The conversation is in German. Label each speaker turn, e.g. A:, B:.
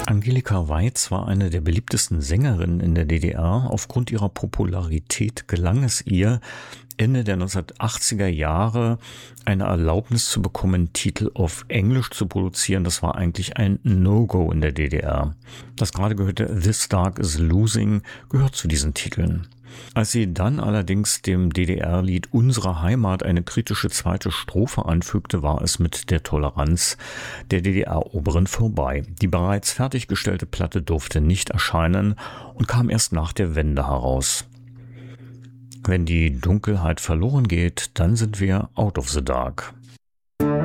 A: Angelika Weitz war eine der beliebtesten Sängerinnen in der DDR. Aufgrund ihrer Popularität gelang es ihr, Ende der 1980er Jahre eine Erlaubnis zu bekommen, Titel auf Englisch zu produzieren. Das war eigentlich ein No-Go in der DDR. Das gerade gehörte This Dark is Losing gehört zu diesen Titeln. Als sie dann allerdings dem DDR-Lied Unsere Heimat eine kritische zweite Strophe anfügte, war es mit der Toleranz der DDR-Oberen vorbei. Die bereits fertiggestellte Platte durfte nicht erscheinen und kam erst nach der Wende heraus. Wenn die Dunkelheit verloren geht, dann sind wir out of the dark.